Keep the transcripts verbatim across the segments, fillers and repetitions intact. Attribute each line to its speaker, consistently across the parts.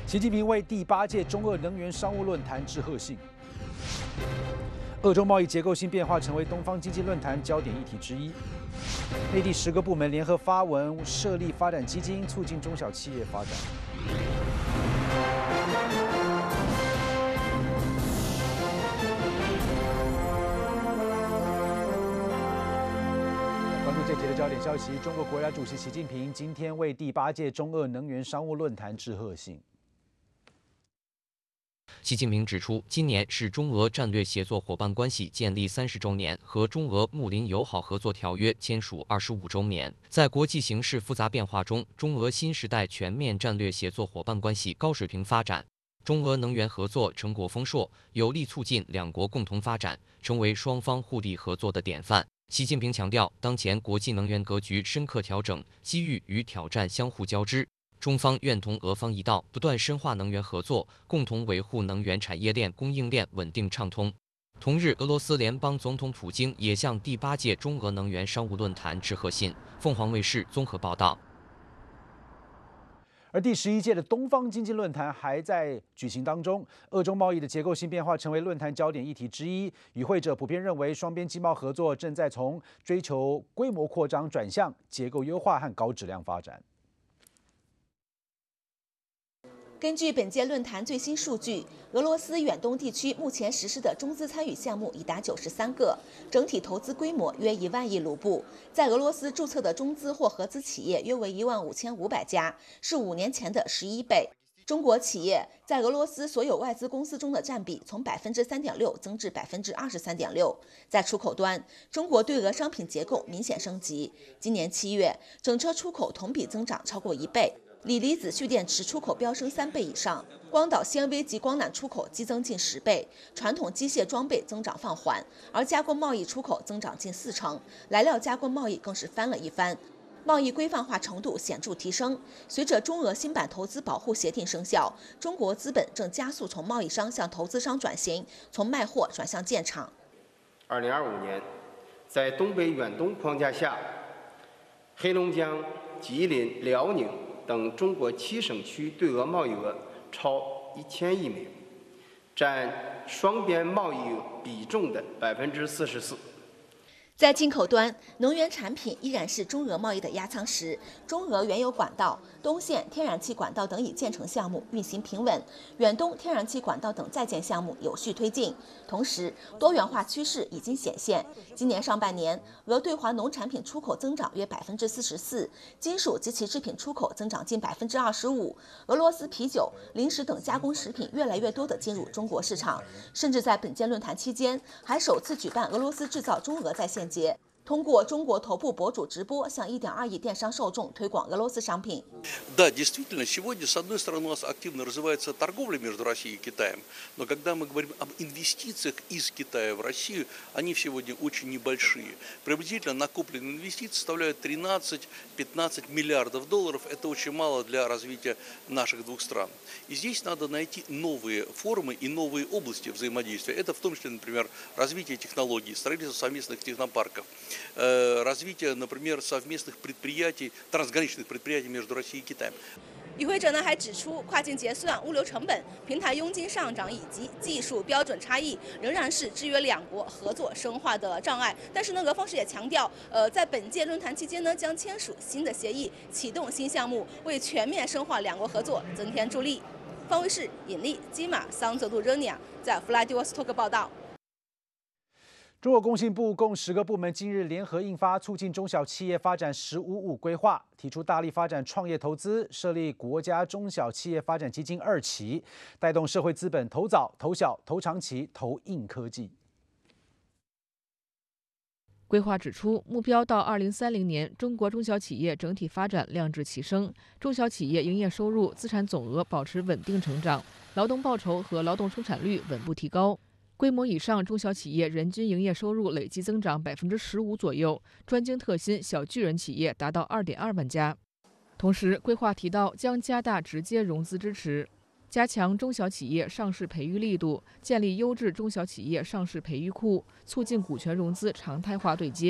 Speaker 1: 习近平为第八届中俄能源商务论坛致贺信。俄中贸易结构性变化成为东方经济论坛焦点议题之一。内地十个部门联合发文设立发展基金，促进中小企业发展。关注这节的焦点消息：中国国家主席习近平今天为第八届中俄能源商务论坛致贺信。
Speaker 2: 习近平指出，今年是中俄战略协作伙伴关系建立三十周年和中俄睦邻友好合作条约签署二十五周年。在国际形势复杂变化中，中俄新时代全面战略协作伙伴关系高水平发展，中俄能源合作成果丰硕，有力促进两国共同发展，成为双方互利合作的典范。习近平强调，当前国际能源格局深刻调整，机遇与挑战相互交织。中方愿同俄方一道，不断深化能源合作，共同维护能源产业链供应链稳定畅通。同日，俄罗斯联邦总统普京也向第八届中俄能源商务论坛致贺信。凤凰卫视综合报道。
Speaker 1: 而第十一届的东方经济论坛还在举行当中，俄中贸易的结构性变化成为论坛焦点议题之一。与会者普遍认为，双边经贸合作正在从追求规模扩张转向结构优化和高质量发展。
Speaker 3: 根据本届论坛最新数据，俄罗斯远东地区目前实施的中资参与项目已达九十三个，整体投资规模约一万亿卢布。在俄罗斯注册的中资或合资企业约为一万五千五百家，是五年前的十一倍。中国企业在俄罗斯所有外资公司中的占比从百分之三点六增至百分之二十三点六。在出口端，中国对俄商品结构明显升级。今年七月，整车出口同比增长超过一倍。锂离子蓄电池出口飙升三倍以上，光导纤维及光缆出口激增近十倍，传统机械装备增长放缓，而加工贸易出口增长近四成，来料加工贸易更是翻了一番，贸易规范化程度显著提升。随着中俄新版投资保护协定生效，中国资本正加速从贸易商向投资商转型，从卖货转向建厂。
Speaker 4: 二零二五年，在东北远东框架下，黑龙江、吉林、辽宁等中国七省区对俄贸易额超一千亿美元，占双边贸易比重的百分之四十四。
Speaker 3: 在进口端，能源产品依然是中俄贸易的压舱石。中俄原油管道、东线天然气管道等已建成项目运行平稳，远东天然气管道等在建项目有序推进。同时，多元化趋势已经显现。今年上半年，俄对华农产品出口增长约百分之四十四，金属及其制品出口增长近百分之二十五。俄罗斯啤酒、零食等加工食品越来越多地进入中国市场，甚至在本届论坛期间，还首次举办俄罗斯制造中俄在线节，通过中国头部博主直播向一点二亿电商受众推广俄罗斯商品。
Speaker 5: Да, действительно, сегодня, с одной стороны, у нас активно развивается торговля между Россией и Китаем, но когда мы говорим об инвестициях из Китая в Россию, они сегодня очень небольшие. Приблизительно накопленные инвестиции составляют тринадцать-пятнадцать миллиардов долларов. Это очень мало для развития наших двух стран. И здесь надо найти новые формы и новые области взаимодействия. Это в том числе, например, развитие технологий, строительство совместных технопарков, развитие, например, совместных предприятий, трансграничных предприятий между Россией и Китаем.
Speaker 6: 与会者呢还指出，跨境结算、物流成本、平台佣金上涨以及技术标准差异，仍然是制约两国合作深化的障碍。但是呢，俄方是也强调，呃，在本届论坛期间呢，将签署新的协议，启动新项目，为全面深化两国合作增添助力。方卫视尹丽、基马、桑泽杜热尼亚在弗拉迪沃斯托克报道。
Speaker 1: 中国工信部共十个部门今日联合印发《促进中小企业发展“十五五”规划》，提出大力发展创业投资，设立国家中小企业发展基金二期，带动社会资本投早、投小、投长期、投硬科技。
Speaker 7: 规划指出，目标到二零三零年，中国中小企业整体发展亮质齐升，中小企业营业收入、资产总额保持稳定成长，劳动报酬和劳动生产率稳步提高。规模以上中小企业人均营业收入累计增长百分之十五左右，专精特新小巨人企业达到二点二万家。同时，规划提到将加大直接融资支持，加强中小企业上市培育力度，建立优质中小企业上市培育库，促进股权融资常态化对接。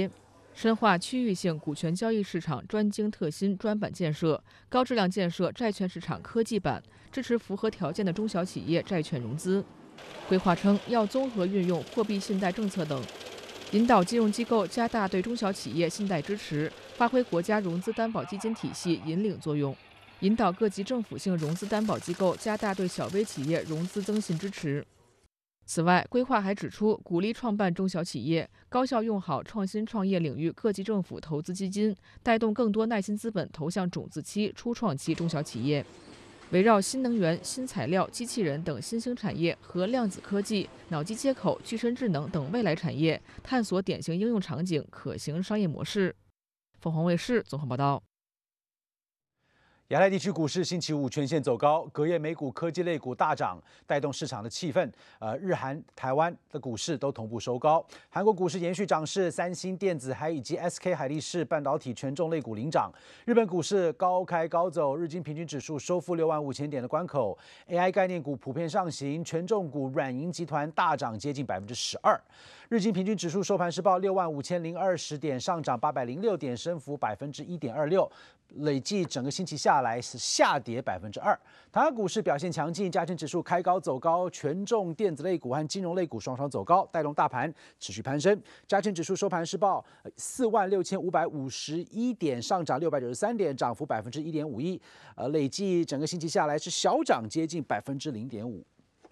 Speaker 7: 深化区域性股权交易市场专精特新专板建设，高质量建设债券市场科技板，支持符合条件的中小企业债券融资。规划称，要综合运用货币信贷政策等，引导金融机构加大对中小企业信贷支持，发挥国家融资担保基金体系引领作用，引导各级政府性融资担保机构加大对小微企业融资增信支持。此外，规划还指出，鼓励创办中小企业，高效用好创新创业领域各级政府投资基金，带动更多耐心资本投向种子期、初创期中小企业。围绕新能源、新材料、机器人等新兴产业和量子科技、脑机接口、具身智能等未来产业，探索典型应用场景、可行商业模式。凤凰卫视综合报道。
Speaker 1: 亚太地区股市星期五全线走高，隔夜美股科技类股大涨，带动市场的气氛。呃，日韩台湾的股市都同步收高。韩国股市延续涨势，三星电子还以及 S K 海力士半导体权重类股领涨。日本股市高开高走，日经平均指数收复六万五千点的关口。A I 概念股普遍上行，权重股软银集团大涨接近百分之十二。日经平均指数收盘时报六万五千零二十点，上涨八百零六点，升幅百分之一点二六。累计整个星期下来是下跌百分之二。台湾股市表现强劲，加权指数开高走高，权重电子类股和金融类股双双走高，带动大盘持续攀升。加权指数收盘时报四万六千五百五十一点，上涨六百九十三点，涨幅百分之一点五一。呃，累计整个星期下来是小涨接近百分之零点五。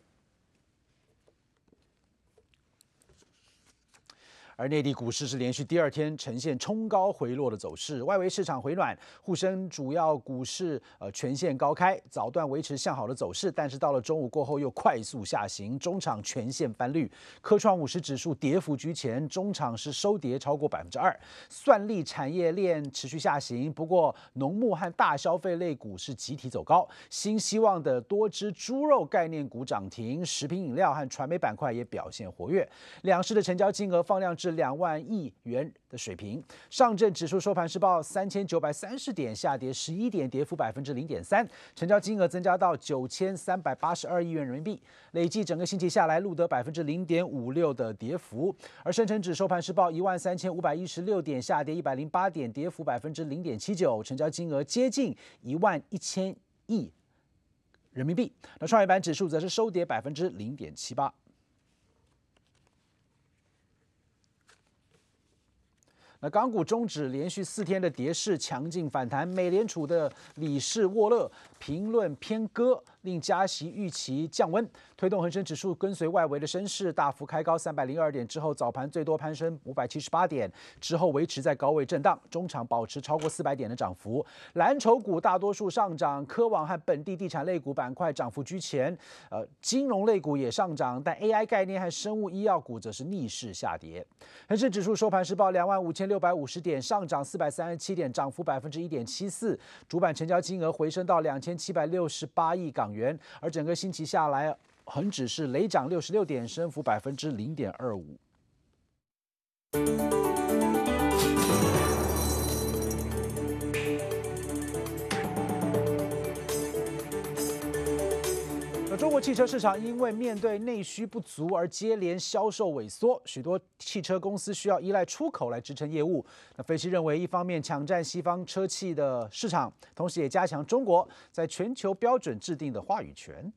Speaker 1: 而内地股市是连续第二天呈现冲高回落的走势，外围市场回暖，沪深主要股市呃全线高开，早段维持向好的走势，但是到了中午过后又快速下行，中场全线翻绿，科创五十指数跌幅居前，中场是收跌超过百分之二，算力产业链持续下行，不过农牧和大消费类股是集体走高，新希望的多只猪肉概念股涨停，食品饮料和传媒板块也表现活跃，两市的成交金额放量至两万亿元的水平。上证指数收盘时报三千九百三十点，下跌十一点，跌幅百分之零点三，成交金额增加到九千三百八十二亿元人民币，累计整个星期下来录得百分之零点五六的跌幅。而深成指收盘时报一万三千五百一十六点，下跌一百零八点，跌幅百分之零点七九，成交金额接近一万一千亿人民币。那创业板指数则是收跌百分之零点七八。那港股终止连续四天的跌势，强劲反弹。美联储的理事沃勒评论偏鸽，令加息预期降温，推动恒生指数跟随外围的升势大幅开高三百零二点之后，早盘最多攀升五百七十八点，之后维持在高位震荡，中场保持超过四百点的涨幅。蓝筹股大多数上涨，科网和本地地产类股板块涨幅居前，呃，金融类股也上涨，但 A I 概念和生物医药股则是逆势下跌。恒生指数收盘时报两万五千六百五十点，上涨四百三十七点，涨幅百分之一点七四。主板成交金额回升到两千七百六十八亿港元，而整个星期下来，恒指是累涨六十六点，升幅百分之零点二五。中国汽车市场因为面对内需不足而接连销售萎缩，许多汽车公司需要依赖出口来支撑业务。那分析认为，一方面抢占西方车企的市场，同时也加强中国在全球标准制定的话语权。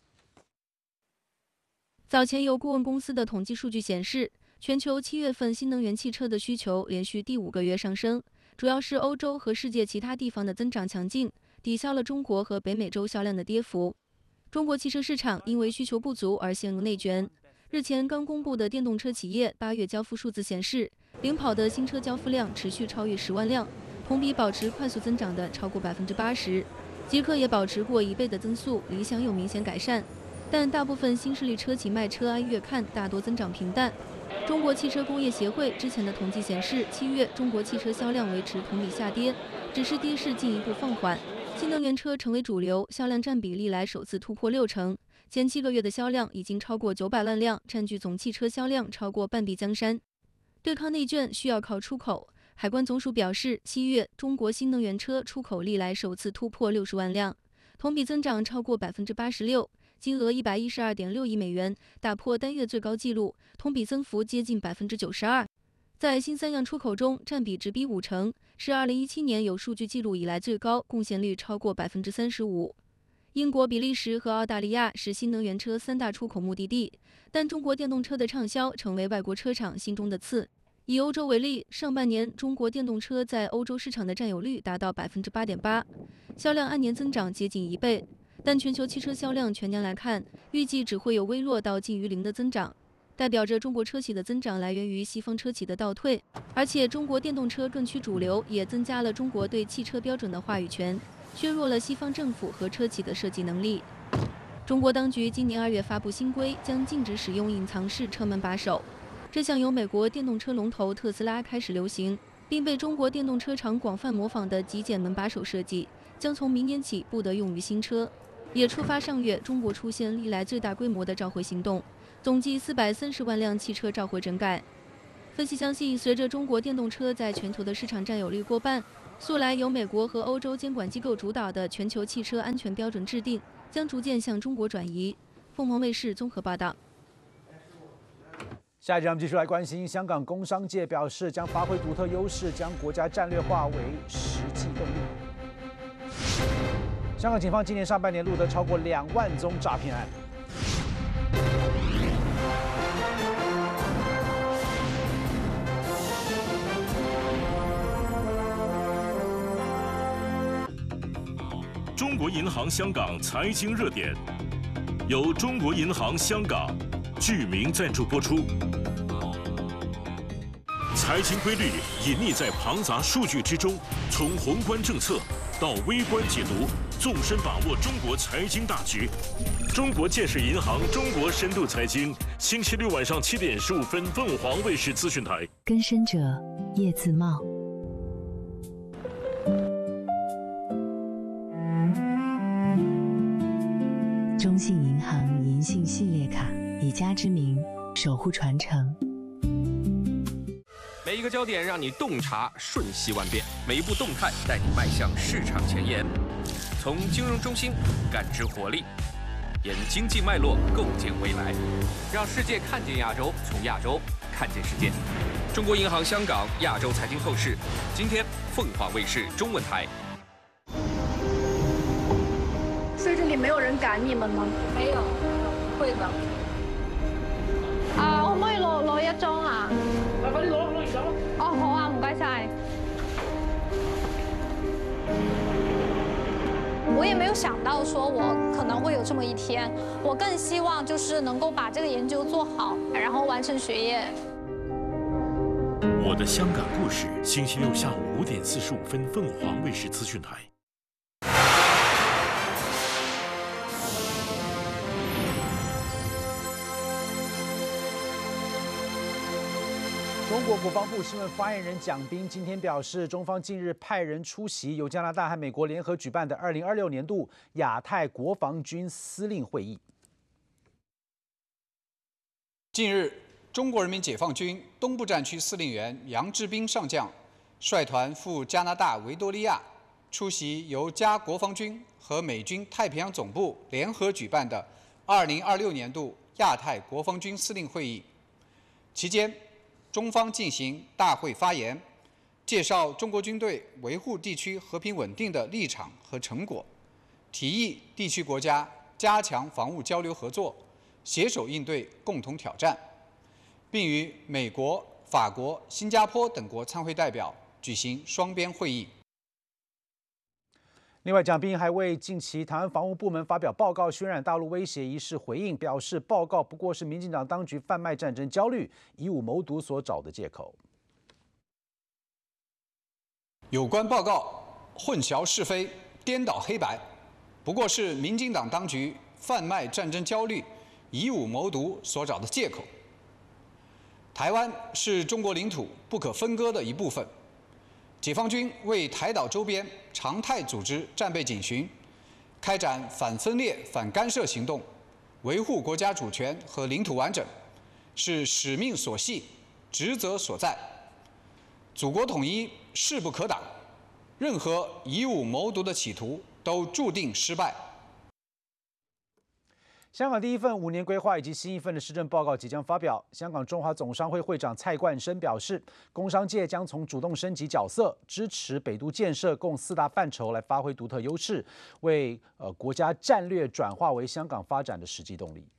Speaker 8: 早前有顾问公司的统计数据显示，全球七月份新能源汽车的需求连续第五个月上升，主要是欧洲和世界其他地方的增长强劲，抵消了中国和北美洲销量的跌幅。中国汽车市场因为需求不足而陷入内卷。日前刚公布的电动车企业八月交付数字显示，领跑的新车交付量持续超越十万辆，同比保持快速增长的超过百分之八十。极氪也保持过一倍的增速，理想有明显改善。但大部分新势力车企卖车按月看大多增长平淡。中国汽车工业协会之前的统计显示，七月中国汽车销量维持同比下跌，只是跌势进一步放缓。新能源车成为主流，销量占比历来首次突破六成。前七个月的销量已经超过九百万辆，占据总汽车销量超过半壁江山。对抗内卷需要靠出口。海关总署表示，七月中国新能源车出口历来首次突破六十万辆，同比增长超过百分之八十六，金额一百一十二点六亿美元，打破单月最高纪录，同比增幅接近百分之九十二。 在新三样出口中占比直逼五成，是二零一七年有数据记录以来最高，贡献率超过百分之三十五。英国、比利时和澳大利亚是新能源车三大出口目的地，但中国电动车的畅销成为外国车厂心中的刺。以欧洲为例，上半年中国电动车在欧洲市场的占有率达到百分之八点八，销量按年增长接近一倍。但全球汽车销量全年来看，预计只会有微弱到近于零的增长。代表着中国车企的增长来源于西方车企的倒退，而且中国电动车更趋主流，也增加了中国对汽车标准的话语权，削弱了西方政府和车企的设计能力。中国当局今年二月发布新规，将禁止使用隐藏式车门把手，这项由美国电动车龙头特斯拉开始流行，并被中国电动车厂广泛模仿的极简门把手设计，将从明年起不得用于新车，也触发上月中国出现历来最大规模的召回行动。总计四百三十万辆汽车召回整改。分析相信，随着中国电动车在全球的市场占有率过半，素来由美国和欧洲监管机构主导的全球汽车安全标准制定将逐渐向中国转移。凤凰卫视综合报道。
Speaker 1: 下一节我们继续来关心，香港工商界表示将发挥独特优势，将国家战略化为实际动力。香港警方今年上半年录得超过两万宗诈骗案。
Speaker 9: 中国银行香港财经热点，由中国银行香港剧名赞助播出。财经规律隐匿在庞杂数据之中，从宏观政策到微观解读，纵深把握中国财经大局。中国建设银行中国深度财经，星期六晚上七点十五分，凤凰卫视资讯台。
Speaker 10: 更深者叶自茂。中信银行银杏系列卡，以家之名守护传承。
Speaker 11: 每一个焦点让你洞察瞬息万变，每一步动态带你迈向市场前沿。从金融中心感知活力，沿经济脉络构建未来，让世界看见亚洲，从亚洲看见世界。中国银行香港亚洲财经透视，今天凤凰卫视中文台。
Speaker 12: 所以这里没有人趕你們嗎？沒有，會的。啊，可唔可以攞攞一張啊？快啲攞攞而家咯。哦，好啊，唔該晒。我也没有想到说我可能会有这么一天，我更希望就是能够把这个研究做好，然后完成学业。
Speaker 9: 我的香港故事，星期六下午五点四十五分，凤凰卫视资讯台。
Speaker 1: 中国国防部新闻发言人蒋斌今天表示，中方近日派人出席由加拿大和美国联合举办的二零二六年度亚太国防军司令会议。
Speaker 13: 近日，中国人民解放军东部战区司令员杨志斌上将率团赴加拿大维多利亚，出席由加国防军和美军太平洋总部联合举办的二零二六年度亚太国防军司令会议。期间，中方进行大会发言，介绍中国军队维护地区和平稳定的立场和成果，提议地区国家加强防务交流合作，携手应对共同挑战，并与美国、法国、新加坡等国参会代表举行双边会议。
Speaker 1: 另外，蒋斌还为近期台湾防务部门发表报告渲染大陆威胁一事回应，表示报告不过是民进党当局贩卖战争焦虑、以武谋独所找的借口。
Speaker 13: 有关报告混淆是非、颠倒黑白，不过是民进党当局贩卖战争焦虑、以武谋独所找的借口。台湾是中国领土不可分割的一部分。解放军为台岛周边常态组织战备警巡，开展反分裂、反干涉行动，维护国家主权和领土完整，是使命所系、职责所在。祖国统一势不可挡，任何以武谋独的企图都注定失败。
Speaker 1: 香港第一份五年规划以及新一份的施政报告即将发表。香港中华总商会会长蔡冠生表示，工商界将从主动升级角色，支持北都建设共四大范畴来发挥独特优势，为呃国家战略转化为香港发展的实际动力。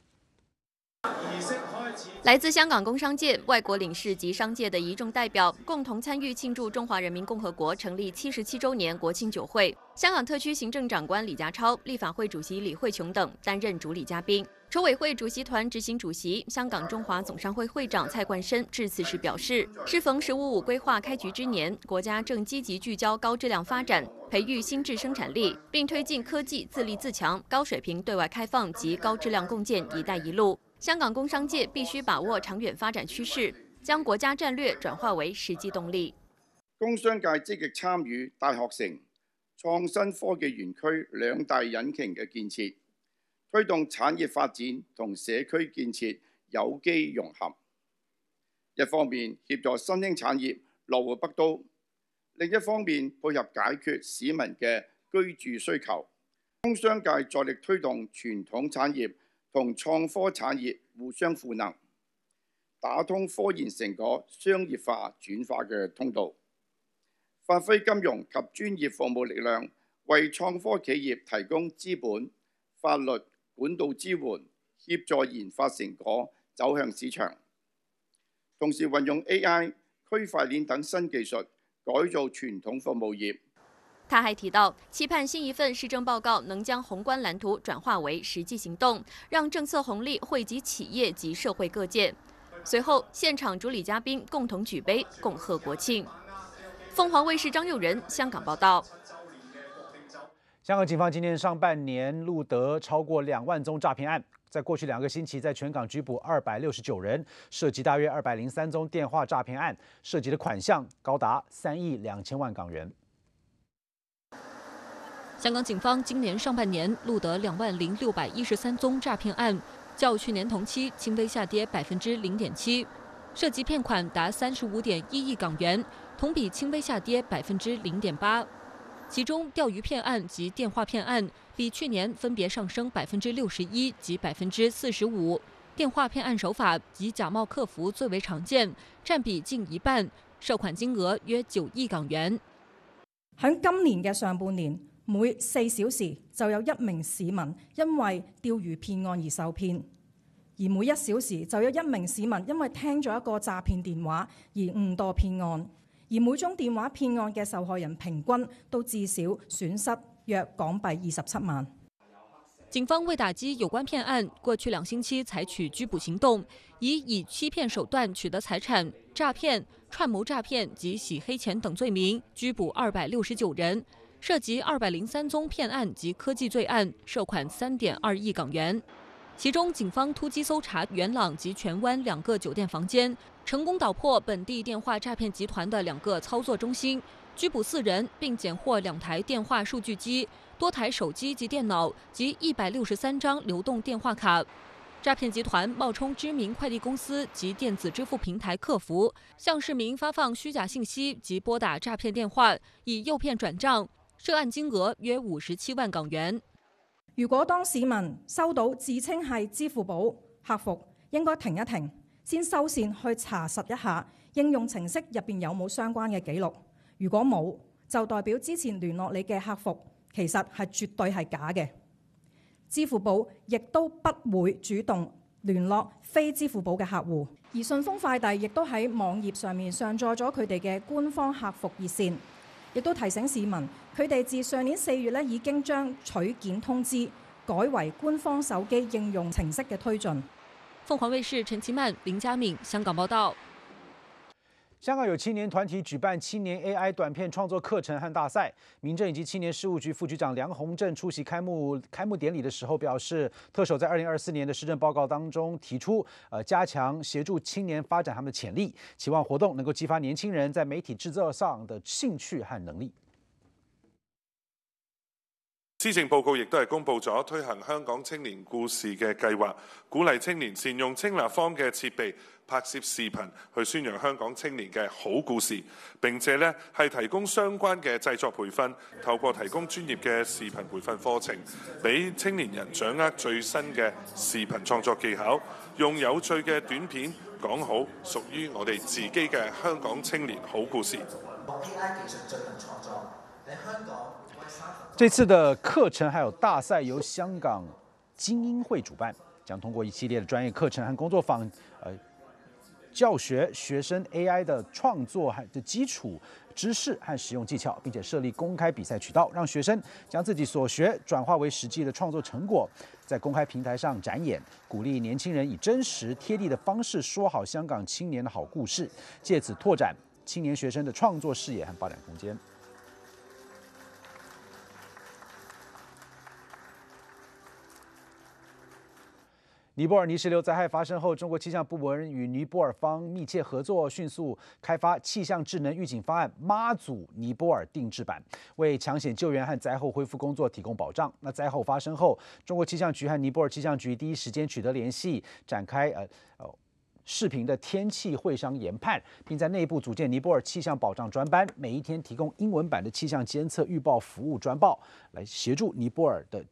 Speaker 14: 来自香港工商界、外国领事及商界的一众代表共同参与庆祝中华人民共和国成立七十七周年国庆酒会。香港特区行政长官李家超、立法会主席李慧琼等担任主礼嘉宾。筹委会主席团执行主席、香港中华总商会会长蔡冠生致辞时表示，适逢“十五五”规划开局之年，国家正积极聚焦高质量发展，培育新质生产力，并推进科技自立自强、高水平对外开放及高质量共建“一带一路”。 香港工商界必須把握長遠發展趨勢，將國家戰略轉化為實際動力。
Speaker 15: 工商界積極參與大學城、創新科技園區兩大引擎嘅建設，推動產業發展同社區建設有機融合。一方面協助新興產業落戶北都，另一方面配合解決市民嘅居住需求。工商界在力推動傳統產業 同創科產業互相賦能，打通科研成果商業化轉化嘅通道，發揮金融及專業服務力量，為創科企業提供資本、法律、管道支援，協助研發成果走向市場。同時運用 A I、區塊鏈等新技術，改造傳統服務業。
Speaker 14: 他還提到，期盼新一份施政報告能將宏觀藍圖轉化為實際行動，讓政策紅利惠及企業及社會各界。隨後，現場主禮嘉賓共同舉杯，恭賀國慶。鳳凰衛視張佑仁香港報道。
Speaker 1: 香港警方今年上半年錄得超過兩萬宗詐騙案，在過去兩個星期，在全港拘捕二百六十九人，涉及大約二百零三宗電話詐騙案，涉及的款項高達三億兩千萬港元。
Speaker 7: 香港警方今年上半年錄得兩萬零六百一十三宗詐騙案，較去年同期輕微下跌百分之零點七，涉及騙款達三十五點一億港元，同比輕微下跌百分之零點八。其中，釣魚騙案及電話騙案比去年分別上升百分之六十一及百分之四十五。電話騙案手法及假冒客服最為常見，佔比近一半，涉款金額約九億港元。
Speaker 16: 喺今年嘅上半年， 每四小時就有一名市民因為釣魚騙案而受騙，而每一小時就有一名市民因為聽咗一個詐騙電話而誤墮騙案，而每宗電話騙案嘅受害人平均都至少損失約港幣二十七萬。
Speaker 7: 警方為打擊有關騙案，過去兩星期採取拘捕行動，以以欺騙手段取得財產、詐騙、串謀詐騙及洗黑錢等罪名，拘捕二百六十九人。 涉及二百零三宗騙案及科技罪案，涉款三點二億港元。其中，警方突擊搜查元朗及荃灣兩個酒店房間，成功搗破本地電話詐騙集團的兩個操作中心，拘捕四人，並檢獲兩台電話數據機、多台手機及電腦及一百六十三張流動電話卡。詐騙集團冒充知名快遞公司及電子支付平台客服，向市民發放虛假信息及撥打詐騙電話，以誘騙轉賬。 涉案金額約五十七萬港元。
Speaker 16: 如果當市民收到自稱係支付寶客服，應該停一停，先收線去查實一下應用程式入邊有冇相關嘅記錄。如果冇，就代表之前聯絡你嘅客服其實係絕對係假嘅。支付寶亦都不會主動聯絡非支付寶嘅客戶，而順豐快遞亦都喺網頁上面上載咗佢哋嘅官方客服熱線。 亦都提醒市民，佢哋自上年四月咧已經將取件通知改為官方手機應用程式嘅推進。
Speaker 7: 鳳凰衛視陳其曼、林家敏香港報道。
Speaker 1: 香港有青年團體舉辦青年 A I 短片創作課程和大賽，民政以及青年事務局副局長梁鴻正出席開幕開幕典禮的時候表示，特首在二零二四年的施政報告當中提出，呃，加強協助青年發展他們的潛力，期望活動能夠激發年輕人在媒體製作上的興趣和能力。
Speaker 17: 施政報告亦都係公布咗推行香港青年故事嘅計劃，鼓勵青年善用青立方嘅設備， 拍攝視頻去宣揚香港青年嘅好故事，並且咧係提供相關嘅製作培訓，透過提供專業嘅視頻培訓課程，俾青年人掌握最新嘅視頻創作技巧，用有趣嘅短片講好屬於我哋自己嘅香港青年好故事。
Speaker 18: 用 A I 技術進行創作喺香港。
Speaker 1: 这次的课程还有大赛由香港精英会主办，将通过一系列的专业课程和工作坊，呃，教学学生 A I 的创作和的基础知识和使用技巧，并且设立公开比赛渠道，让学生将自己所学转化为实际的创作成果，在公开平台上展演，鼓励年轻人以真实贴地的方式说好香港青年的好故事，借此拓展青年学生的创作视野和发展空间。尼泊尔泥石流灾害发生后，中国气象部门与尼泊尔方密切合作，迅速开发气象智能预警方案“妈祖尼泊尔定制版”，为抢险救援和灾后恢复工作提供保障。那灾后发生后，中国气象局和尼泊尔气象局第一时间取得联系，展开呃呃。视频的天气会商研判，并在内部组建尼泊尔气象保障专班，每一天提供英文版的气象监测预报服务专报，来协助尼泊尔的